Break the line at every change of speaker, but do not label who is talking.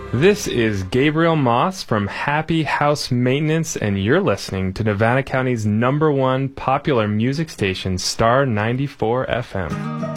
This is Gabriel Moss from Happy House Maintenance, and you're listening to Nevada County's #1 popular music station, Star 94 FM.